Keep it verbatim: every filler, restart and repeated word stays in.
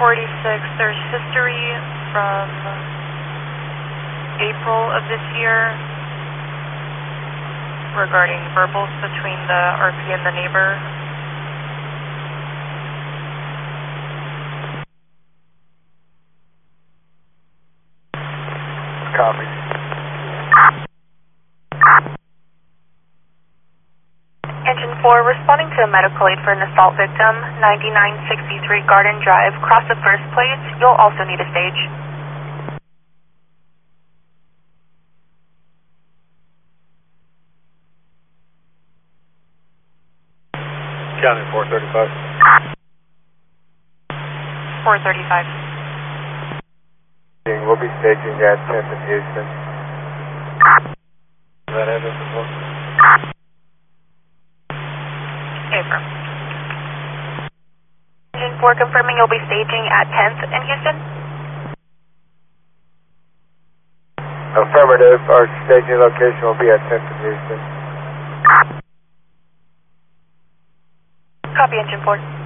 forty-six, there's history from April of this year regarding verbals between the R P and the neighbor. Copy. Engine four, responding to a medical aid for an assault victim, ninety-nine sixty-three Garden Drive, cross the first plates. You'll also need a stage. County four thirty-five. four thirty-five. We'll be staging at tenth in Houston. Is that evidence as well? Affirm. Engine four confirming you'll be staging at tenth in Houston. Affirmative. Our staging location will be at tenth in Houston. Copy, Engine four.